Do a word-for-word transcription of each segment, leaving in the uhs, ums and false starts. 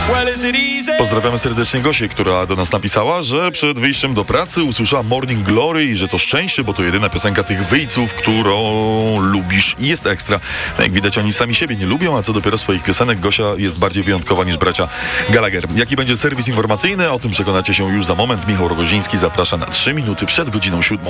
Pozdrawiamy serdecznie Gosię, która do nas napisała, że przed wyjściem do pracy usłyszała Morning Glory i że to szczęście, bo to jedyna piosenka tych wyjców, którą lubisz i jest ekstra. Jak widać, oni sami siebie nie lubią, a co dopiero swoich piosenek, Gosia jest bardziej wyjątkowa niż bracia Gallagher. Jaki będzie serwis informacyjny? O tym przekonacie się już za moment. Michał Rogoziński zaprasza na trzy minuty przed godziną siódmą.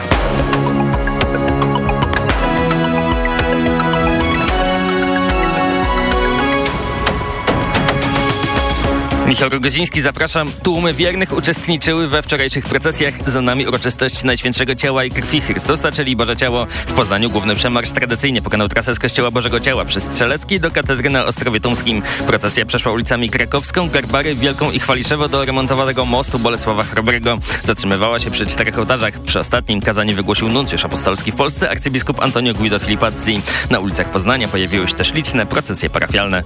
Michał Rogoziński, zapraszam. Tłumy wiernych uczestniczyły we wczorajszych procesjach. Za nami uroczystość Najświętszego Ciała i Krwi Chrystusa, czyli Boże Ciało. W Poznaniu główny przemarsz tradycyjnie pokonał trasę z Kościoła Bożego Ciała przez Strzelecki do katedry na Ostrowie Tumskim. Procesja przeszła ulicami Krakowską, Garbary, Wielką i Chwaliszewo do remontowanego mostu Bolesława Chrobrego. Zatrzymywała się przy czterech ołtarzach. Przy ostatnim kazanie wygłosił nuncjusz apostolski w Polsce, arcybiskup Antonio Guido Filipazzi. Na ulicach Poznania pojawiły się też liczne procesje parafialne.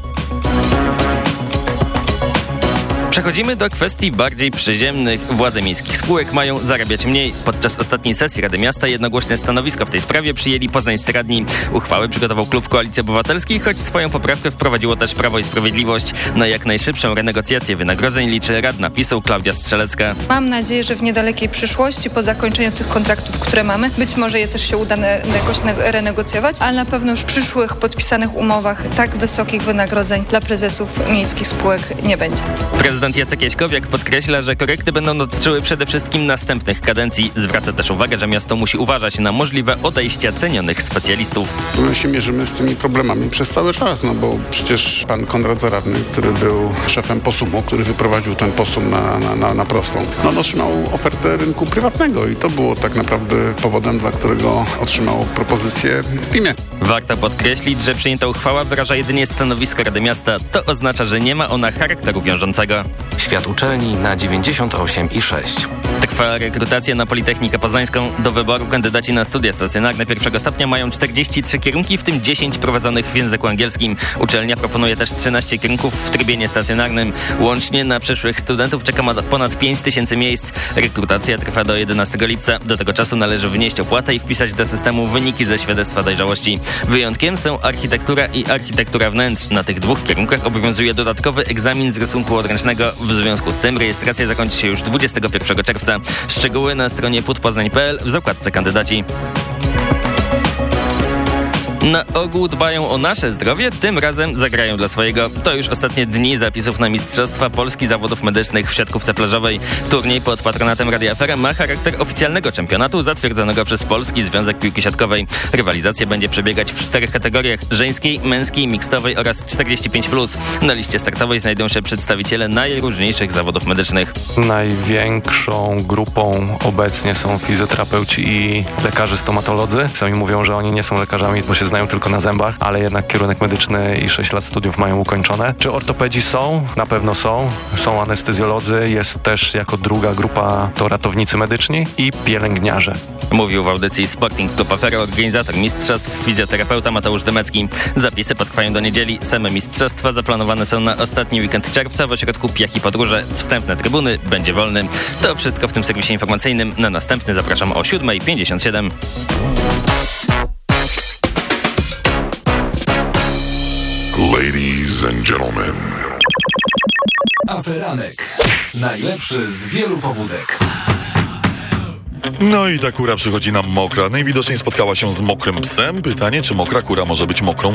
Przechodzimy do kwestii bardziej przyziemnych. Władze miejskich spółek mają zarabiać mniej. Podczas ostatniej sesji Rady Miasta jednogłośne stanowisko w tej sprawie przyjęli poznańscy radni. Uchwałę przygotował klub Koalicji Obywatelskiej, choć swoją poprawkę wprowadziło też Prawo i Sprawiedliwość. Na jak najszybszą renegocjację wynagrodzeń liczy radna PiS-u Klaudia Strzelecka. Mam nadzieję, że w niedalekiej przyszłości, po zakończeniu tych kontraktów, które mamy, być może je też się uda jakoś renegocjować, ale na pewno już w przyszłych podpisanych umowach tak wysokich wynagrodzeń dla prezesów miejskich spółek nie będzie. Prezydent Jacek Jaśkowiak podkreśla, że korekty będą dotyczyły przede wszystkim następnych kadencji. Zwraca też uwagę, że miasto musi uważać na możliwe odejścia cenionych specjalistów. My się mierzymy z tymi problemami przez cały czas, no bo przecież pan Konrad Zaradny, który był szefem Posumu, który wyprowadził ten Posum na, na, na, na prostą, no on otrzymał ofertę rynku prywatnego i to było tak naprawdę powodem, dla którego otrzymał propozycję w P I M-ie. Warto podkreślić, że przyjęta uchwała wyraża jedynie stanowisko Rady Miasta. To oznacza, że nie ma ona charakteru wiążącego. Świat uczelni na dziewięćdziesiąt osiem i sześć. Trwa rekrutacja na Politechnikę Poznańską. Do wyboru kandydaci na studia stacjonarne pierwszego stopnia mają czterdzieści trzy kierunki, w tym dziesięć prowadzonych w języku angielskim. Uczelnia proponuje też trzynaście kierunków w trybie niestacjonarnym. Łącznie na przyszłych studentów czeka ponad pięć tysięcy miejsc. Rekrutacja trwa do jedenastego lipca. Do tego czasu należy wnieść opłatę i wpisać do systemu wyniki ze świadectwa dojrzałości. Wyjątkiem są architektura i architektura wnętrz. Na tych dwóch kierunkach obowiązuje dodatkowy egzamin z rysunku odręcznego. W związku z tym rejestracja zakończy się już dwudziestego pierwszego czerwca. Szczegóły na stronie putpoznań kropka p l w zakładce kandydaci. Na ogół dbają o nasze zdrowie, tym razem zagrają dla swojego. To już ostatnie dni zapisów na Mistrzostwa Polski Zawodów Medycznych w siatkówce plażowej. Turniej pod patronatem Radia Afera ma charakter oficjalnego czempionatu zatwierdzonego przez Polski Związek Piłki Siatkowej. Rywalizacja będzie przebiegać w czterech kategoriach: żeńskiej, męskiej, mikstowej oraz czterdzieści pięć plus. Na liście startowej znajdą się przedstawiciele najróżniejszych zawodów medycznych. Największą grupą obecnie są fizjoterapeuci i lekarze stomatolodzy. Sami mówią, że oni nie są lekarzami, bo się znają tylko na zębach, ale jednak kierunek medyczny i sześć lat studiów mają ukończone. Czy ortopedzi są? Na pewno są. Są anestezjolodzy, jest też jako druga grupa to ratownicy medyczni i pielęgniarze. Mówił w audycji Sporting Club Afera organizator mistrzostw, fizjoterapeuta Mateusz Demecki. Zapisy potrwają do niedzieli. Same mistrzostwa zaplanowane są na ostatni weekend czerwca w ośrodku Piach i Podróże. Wstęp na trybuny będzie wolny. To wszystko w tym serwisie informacyjnym. Na następny zapraszam o siódma pięćdziesiąt siedem. Ladies and gentlemen. Aferanek. Najlepszy z wielu pobudek. No i ta kura przychodzi nam mokra. Najwidoczniej spotkała się z mokrym psem. Pytanie, czy mokra kura może być mokrą